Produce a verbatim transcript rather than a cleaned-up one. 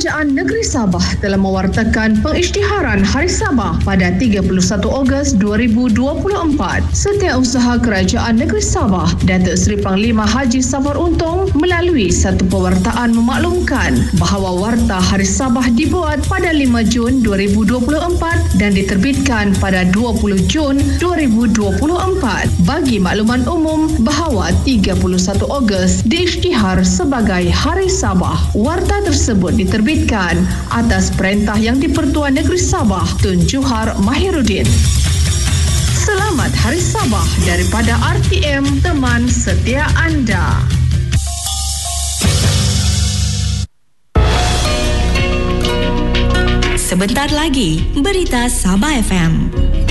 Kerajaan Negeri Sabah telah mewartakan pengisytiharan Hari Sabah pada tiga puluh satu Ogos dua ribu dua puluh empat. Setiausaha Kerajaan Negeri Sabah, Datuk Seri Panglima Haji Safar Untung melalui satu pewartaan memaklumkan bahawa Warta Hari Sabah dibuat pada lima Jun dua ribu dua puluh empat dan diterbitkan pada dua puluh Jun dua ribu dua puluh empat. Bagi makluman umum bahawa tiga puluh satu Ogos diisytihar sebagai Hari Sabah. Warta tersebut diterbitkan atas perintah Yang di-Pertua Negeri Sabah Tun Juhar Mahiruddin. Selamat Hari Sabah daripada R T M, teman setia anda. Sebentar lagi, Berita Sabah F M.